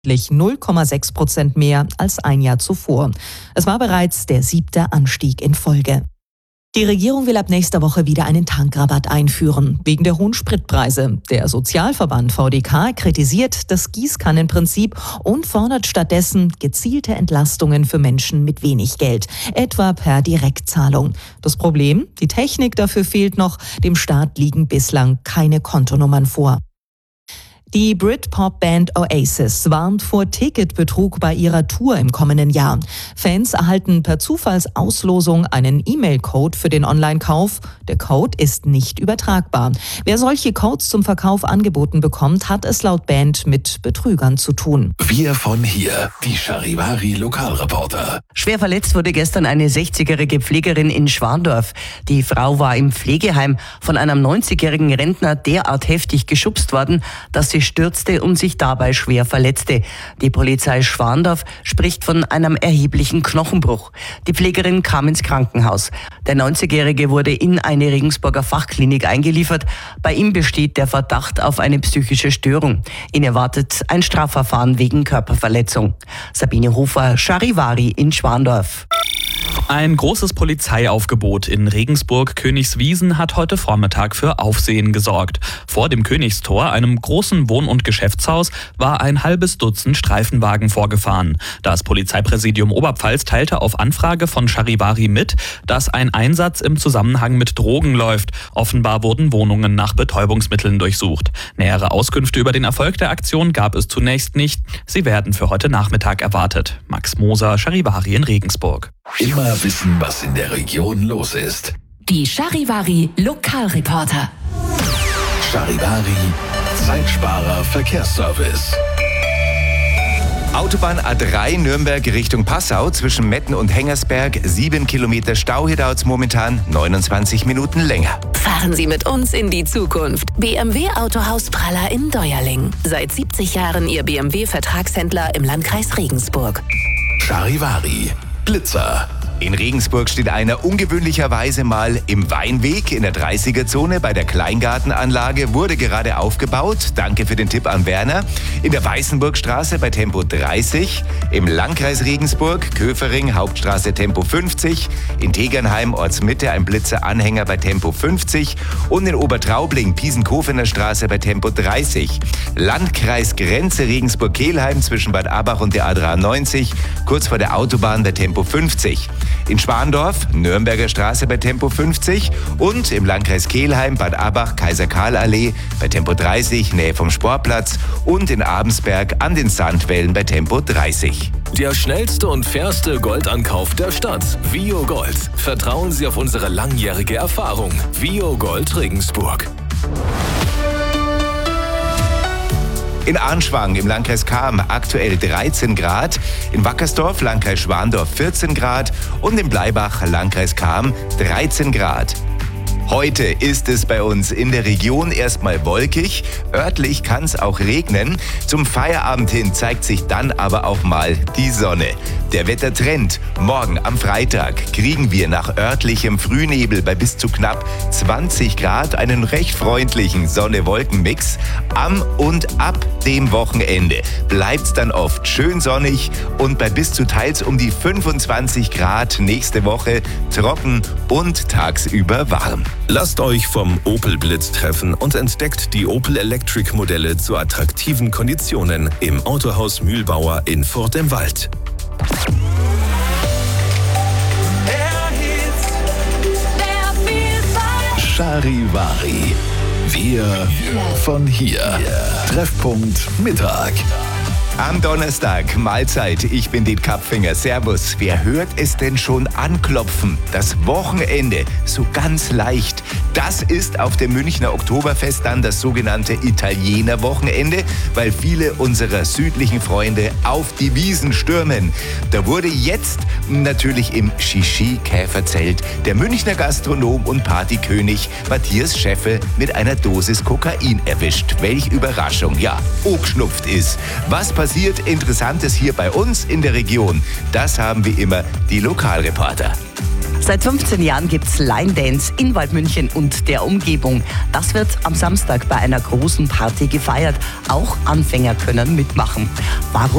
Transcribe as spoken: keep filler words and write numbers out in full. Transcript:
null Komma sechs Prozent mehr als ein Jahr zuvor. Es war bereits der siebte Anstieg in Folge. Die Regierung will ab nächster Woche wieder einen Tankrabatt einführen, wegen der hohen Spritpreise. Der Sozialverband V D K kritisiert das Gießkannenprinzip und fordert stattdessen gezielte Entlastungen für Menschen mit wenig Geld, etwa per Direktzahlung. Das Problem? Die Technik dafür fehlt noch. Dem Staat liegen bislang keine Kontonummern vor. Die Britpop-Band Oasis warnt vor Ticketbetrug bei ihrer Tour im kommenden Jahr. Fans erhalten per Zufallsauslosung einen E-Mail-Code für den Online-Kauf. Der Code ist nicht übertragbar. Wer solche Codes zum Verkauf angeboten bekommt, hat es laut Band mit Betrügern zu tun. Wir von hier, die Charivari Lokalreporter. Schwer verletzt wurde gestern eine sechzigjährige Pflegerin in Schwandorf. Die Frau war im Pflegeheim von einem neunzigjährigen Rentner derart heftig geschubst worden, dass sie stürzte und sich dabei schwer verletzte. Die Polizei Schwandorf spricht von einem erheblichen Knochenbruch. Die Pflegerin kam ins Krankenhaus. Der neunzigjährige wurde in eine Regensburger Fachklinik eingeliefert. Bei ihm besteht der Verdacht auf eine psychische Störung. Ihn erwartet ein Strafverfahren wegen Körperverletzung. Sabine Hofer, Charivari in Schwandorf. Ein großes Polizeiaufgebot in Regensburg-Königswiesen hat heute Vormittag für Aufsehen gesorgt. Vor dem Königstor, einem großen Wohn- und Geschäftshaus, war ein halbes Dutzend Streifenwagen vorgefahren. Das Polizeipräsidium Oberpfalz teilte auf Anfrage von Charivari mit, dass ein Einsatz im Zusammenhang mit Drogen läuft. Offenbar wurden Wohnungen nach Betäubungsmitteln durchsucht. Nähere Auskünfte über den Erfolg der Aktion gab es zunächst nicht. Sie werden für heute Nachmittag erwartet. Max Moser, Charivari in Regensburg. Immer wissen, was in der Region los ist. Die Charivari Lokalreporter. Charivari Zeitsparer Verkehrsservice. Autobahn A drei Nürnberg Richtung Passau zwischen Metten und Hengersberg. Sieben Kilometer Stau, hier dauert es momentan neunundzwanzig Minuten länger. Fahren Sie mit uns in die Zukunft. B M W Autohaus Praller in Deuerling. Seit siebzig Jahren Ihr B M W-Vertragshändler im Landkreis Regensburg. Charivari Blitzer. In Regensburg steht einer ungewöhnlicherweise mal im Weinweg in der dreißiger-Zone bei der Kleingartenanlage, wurde gerade aufgebaut. Danke für den Tipp an Werner. In der Weißenburgstraße bei Tempo dreißig, im Landkreis Regensburg, Köfering, Hauptstraße Tempo fünfzig, in Tegernheim, Ortsmitte, ein Blitzer-Anhänger bei Tempo fünfzig und in Obertraubling, Piesenkofener Straße bei Tempo dreißig. Landkreis Grenze Regensburg-Kelheim zwischen Bad Abach und der A dreiundneunzig, kurz vor der Autobahn bei Tempo fünfzig. In Schwandorf, Nürnberger Straße bei Tempo fünfzig und im Landkreis Kelheim, Bad Abach, Kaiser-Karl-Allee bei Tempo dreißig, Nähe vom Sportplatz und in Abensberg an den Sandwällen bei Tempo dreißig. Der schnellste und fairste Goldankauf der Stadt. Vio Gold. Vertrauen Sie auf unsere langjährige Erfahrung. Vio Gold Regensburg. In Arnschwang im Landkreis Cham aktuell dreizehn Grad, in Wackersdorf, Landkreis Schwandorf vierzehn Grad und in Bleibach, Landkreis Cham dreizehn Grad. Heute ist es bei uns in der Region erstmal wolkig, örtlich kann es auch regnen. Zum Feierabend hin zeigt sich dann aber auch mal die Sonne. Der Wettertrend: morgen am Freitag kriegen wir nach örtlichem Frühnebel bei bis zu knapp zwanzig Grad einen recht freundlichen Sonne-Wolken-Mix. Am und ab dem Wochenende bleibt es dann oft schön sonnig und bei bis zu teils um die fünfundzwanzig Grad nächste Woche trocken und tagsüber warm. Lasst euch vom Opel Blitz treffen und entdeckt die Opel Electric Modelle zu attraktiven Konditionen im Autohaus Mühlbauer in Furt im Wald. Charivari. Wir von hier. Treffpunkt Mittag. Am Donnerstag, Mahlzeit, ich bin Diet Kapfinger, servus. Wer hört es denn schon anklopfen? Das Wochenende, so ganz leicht. Das ist auf dem Münchner Oktoberfest dann das sogenannte Italiener-Wochenende, weil viele unserer südlichen Freunde auf die Wiesen stürmen. Da wurde jetzt natürlich im Shishi-Käferzelt der Münchner Gastronom und Partykönig Matthias Scheffel mit einer Dosis Kokain erwischt. Welch Überraschung, ja, geschnupft ist. Was passiert Interessantes hier bei uns in der Region? Das haben wie immer die Lokalreporter. Seit fünfzehn Jahren gibt's Line Dance in Waldmünchen und der Umgebung. Das wird am Samstag bei einer großen Party gefeiert. Auch Anfänger können mitmachen. Warum?